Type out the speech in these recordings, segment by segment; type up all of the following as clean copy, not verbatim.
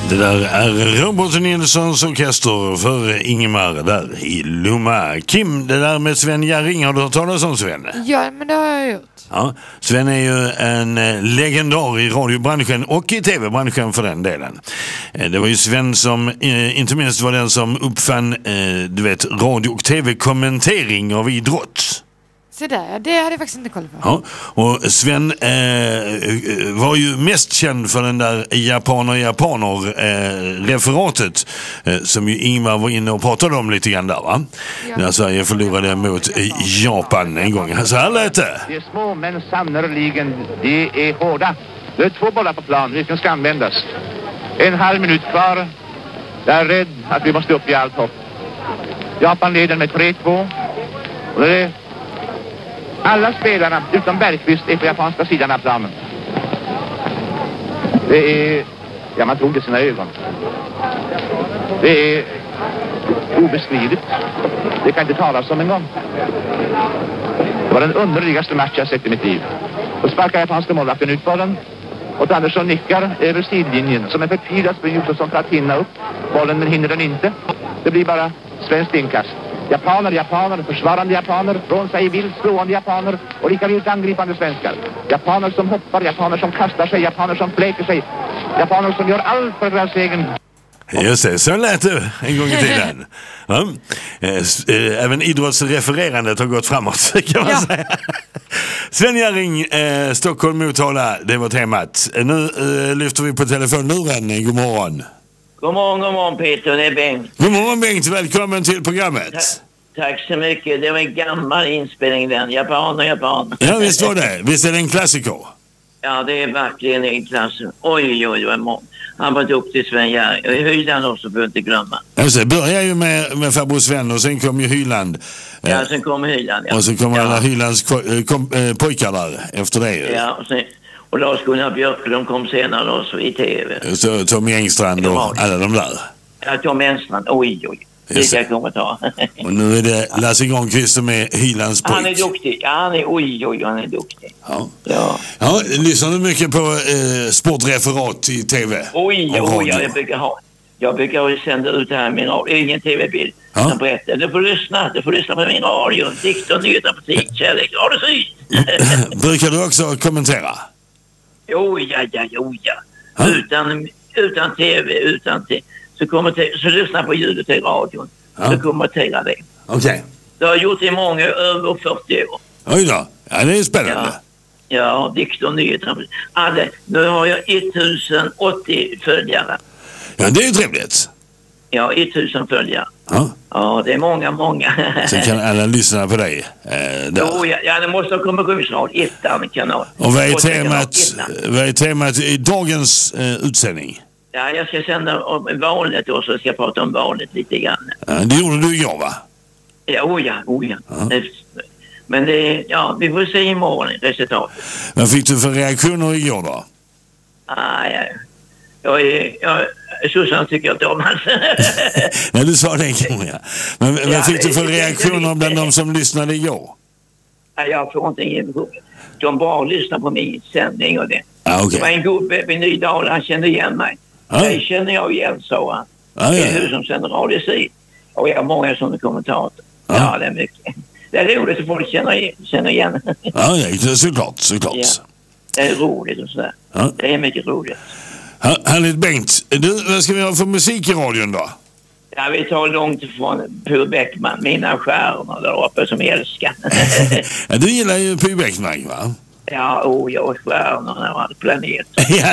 Det där är Robert Nilssons orkester för Ingemar där i Lomma. Kim, det där med Sven Jerring, har du hört talas om Sven? Ja, men det har jag gjort. Ja, Sven är ju en legendar i radiobranschen och i tv-branschen för den delen. Det var ju Sven som inte minst var den som uppfann radio- och tv-kommentering av idrott. Så där, det hade jag faktiskt inte koll på. Ja, och Sven var ju mest känd för den där japaner-referatet som ju Ingmar var inne och pratade om lite grann där, va? Ja. När Sverige förlorade mot Japan en gång. Så här lät det. Det är små men sannoliken, det är hårda. Det är 2 bollar på plan, vilken ska användas. 1,5 minut kvar. Jag är rädd att vi måste upp i allt hopp. Japan leder med 3-2. Och det är alla spelarna utom Bergqvist är på japanska sidan av planen. Det är... Ja, man tog det i sina ögon. Det är obeskrivligt. Det kan inte talas om en gång. Det var den underligaste match jag sett i mitt liv. Och sparkar japanska målvakten ut bollen. Och Andersson nickar över sidlinjen som en förtvivlad Josefsson för att hinna upp bollen, men hinner den inte. Det blir bara svenskt inkast. Japaner, försvarande japaner, från sig vilt slående japaner och lika vilt angripande svenskar. Japaner som hoppar, japaner som kastar sig, japaner som fläker sig, japaner som gör allt för deras egen. Just det, så lät det en gång i tiden. Ja. Även idrottsrefererandet har gått framåt, kan man säga. Sven Jerring, Stockholm, Motala, det var temat. Nu lyfter vi på telefonluren. God morgon. God morgon Peter, det är Bengt. God morgon Bengt, välkommen till programmet. Tack så mycket, det var en gammal inspelning den, Japan. Ja, visst var det. Visst är det en klassiker? Ja, det är verkligen en klassiker. Oj, han var duktig Sven Jerring. Och Hyland också, får jag inte glömma. Alltså, det börjar ju med farbror Sven och sen kom ju Hyland. Ja, sen kom Hyland, ja. Och så kommer alla Hylands pojkar där efter det. Ja, och Lars-Gunnar Björklund kom senare också i tv. Så Tommy Engstrand och alla de där. Ja, Tommy Engstrand, oj. Det ska jag komma att ta. Och nu är det Lasse Granqvist som är Hylands pojk. Han är duktig. Ja, han är duktig. Ja, lyssnar du mycket på sportreferat i tv? Oj, jag brukar sända ut det här med ingen tv-bild. Jag berättar, du får lyssna på min radio. Dikter, nyheter, politik, kärlek, radio syd. Brukar du också kommentera? Jo, ja. Utan tv, så lyssna på ljudet i radion. Så kommentera det. Okej. Det har gjort i många, över 40 år. Oj då, ja, det är spännande. Ja, dikter, nyheter. Nu har jag 1080 följare. Ja, det är ju trevligt. Ja, 1000 följare. Ja, det är många. Så kan alla lyssna på dig. Ja, det måste ha kommunikationsrad, ettan kanal. Och vad är temat i dagens utsändning? Ja, jag ska sända om valet och så ska jag prata om valet lite grann. Ja, det gjorde du igår, va? Ja. Men vi får se imorgon resultatet. Vad fick du för reaktioner igår då? Susanne tycker jag inte om hans. Nej, du sa det igår, ja. Men vad fick du för reaktioner bland de som lyssnade igår? Jag får inte ingen. De bara lyssnar på min sändning och det. Okay. Det var en gubbe vid Nydal, han kände igen mig. Det känner jag igen, sa han. Det är du som sänder Radio Syd. Och jag har många sådana kommentarer. Ja, det är mycket. Det är roligt att folk känner igen. Ja, såklart. Ja. Det är roligt och sådär. Det är mycket roligt. Härligt Bengt. Du, vad ska vi ha för musik i radion då? Ja, vi tar långt ifrån Pur Bäckman, mina stjärnor där uppe som jag älskar. Ja, du gillar ju Pur Bäckman, va? Ja, och stjärnorna och all planet.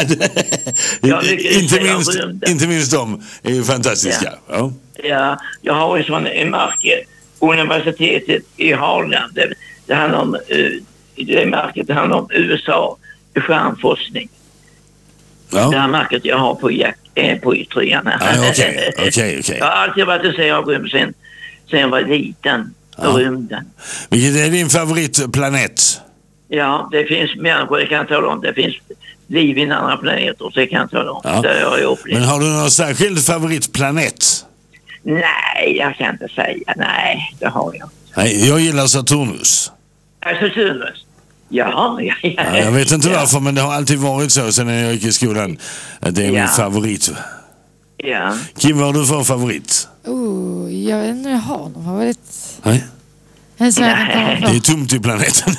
Inte minst de är ju fantastiska. Ja, jag har ju sån marker. Universitetet i Harland. Det handlar om det market, det handlar om USA stjärnforskning. Det här market jag har på yttryan här. Okej. Jag har alltid varit att säga sen jag var liten och rymden. Vilket är din favoritplanet? Ja, det finns människor, det kan jag tala om. Det finns liv i andra planeter, så det kan jag tala om. Det har jag upplevt. Men har du någon särskild favoritplanet? Nej, jag kan inte säga. Nej, det har jag inte. Nej, jag gillar Saturnus. Saturnus? Ja. Jag vet inte varför, men det har alltid varit så sen jag gick i skolan. Det är min favorit. Ja. Kim, vad har du för favorit? Jag vet inte om jag har någon favorit. Nej. En som jag kan komma Det är på. tomt i planeten.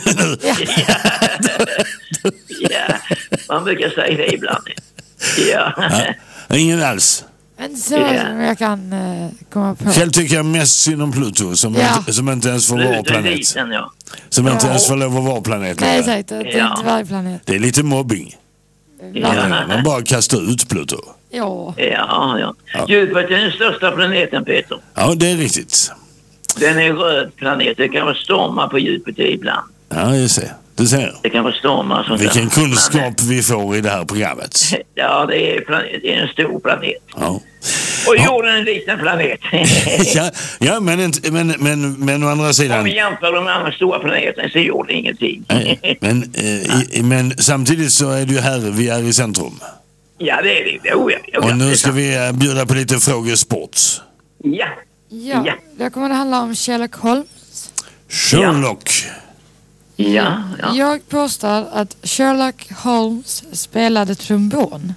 Ja, man brukar säga det ibland. Ja. Ingen alls. En som jag kan komma på. Själv tycker jag mest synd om Pluto som inte ens får vara planet. Liten, ja. Som inte ens får lov att vara planet. Nej, exakt. Det är inte varje planet. Det är lite mobbing. Man bara kastar ut Pluto. Ja. Ja. Jupiter är den största planeten, Peter. Ja, det är riktigt. Den är röd planet. Det kan vara stormar på Jupiter ibland. Ja, jag ser. Du ser. Det kan vara stormar. Sånt Vilken där. kunskap vi får i det här programmet. Ja, det är en stor planet. Ja. Och jorden är en liten planet. Ja, men å andra Om sidan. vi jämför de andra stora planeterna så är jorden ingenting. Men samtidigt så är det ju här vi är i centrum. Ja, det är det. Och nu ska vi bjuda på lite frågesport. Ja. Ja, det kommer att handla om Sherlock Holmes. Sherlock. Ja. Jag påstår att Sherlock Holmes spelade trombon.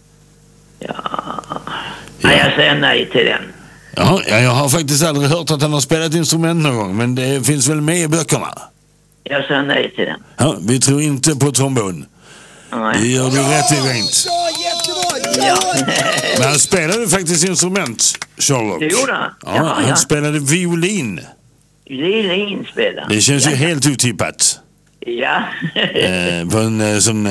Nej, jag säger nej till den. Ja, jag har faktiskt aldrig hört att han har spelat instrument någon gång, men det finns väl med i böckerna. Jag säger nej till den. Ja, vi tror inte på trombon. Nej. Det gör du rätt i, Bengt. Ja. Men han spelade faktiskt instrument, Sherlock. Det gjorde han? Ja, han spelade violin. Violin spelar. Det känns ju helt otippat. Ja. På en sån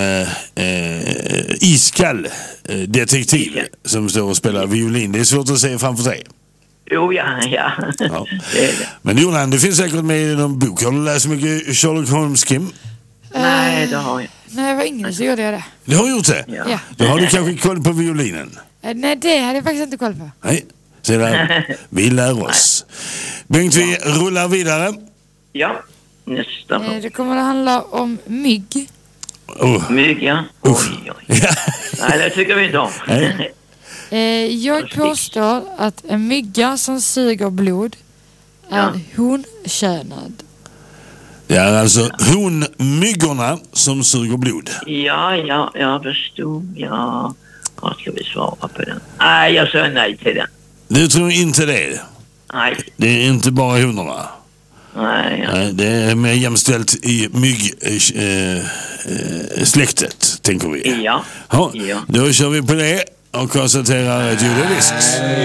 iskall detektiv som står och spelar violin. Det är svårt att se framför sig. Jo, ja. Det är det. Men Johan, det finns säkert med i någon bok. Har du läst mycket Sherlock Holmes, Kim? Nej, det har jag. När jag var yngre så gjorde jag det. Du har gjort det? Ja. Då har du kanske koll på violinen? Nej, det hade jag faktiskt inte koll på. Nej, så där. Vi lär oss. Bengt, vi rullar vidare. Ja, nästa. Det kommer att handla om mygg. Mygg, ja. Oj. Nej, det tycker vi inte om. Jag påstår att en mygga som suger blod är honkönad. Det är alltså honmyggorna som suger blod. Ja, jag förstod. Ja, vad ska vi svara på den? Nej, jag säger nej till den. Du tror inte det? Nej. Det är inte bara honorna. Nej. Nej, det är mer jämställt i myggsläktet, tänker vi. Ja. Då kör vi på det och konstaterar att ju det visst.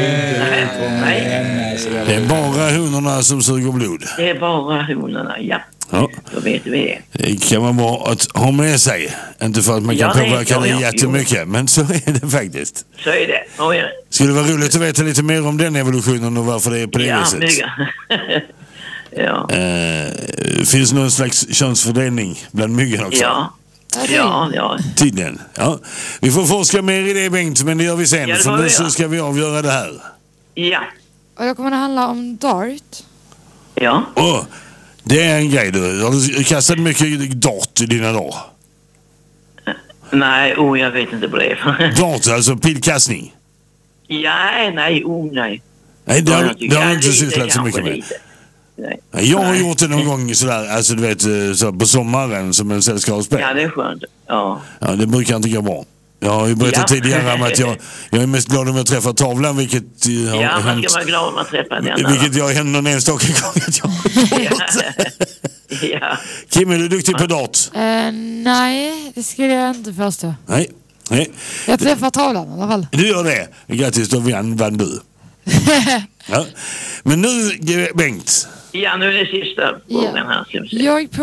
Nej. Det är bara honorna som suger blod. Det är bara honorna, ja. Då vet vi det. Det kan vara bra att ha med sig. Inte för att man kan påverka det jättemycket, men så är det faktiskt. Så är det. Skulle det vara roligt att veta lite mer om den evolutionen och varför det är på det viset? Ja. Finns någon slags könsfördelning bland myggen också? Ja. Tydligen. Ja. Vi får forska mer i det, Bengt, men det gör vi sen. För nu så ska vi avgöra det här. Ja. Och då kommer det handla om dart. Ja. Det är en grej du. Har du kastat mycket dart i dina dagar? Nej, jag vet inte på det. Dart, alltså pilkastning? Nej. Nej, det har du inte sysslat så mycket med. Nej. Jag har gjort det någon gång sådär, alltså du vet, så på sommaren som en sällskapsspel. Ja, det är skönt. Ja, det brukar inte gå bra. Jag har ju berättat tidigare om att jag är mest glad om jag träffar tavlan, vilket har man ska vara glad om man träffar den. Vilket jag händer någon enstaka gång att jag har gjort. Ja. Kim, är du duktig på dart? Nej, det skulle jag inte förstå. Nej. Jag träffar tavlan i alla fall. Du gör det. Grattis, då vann du. Ja. Men nu, Bengt. Ja, nu är det sista frågan här. Jag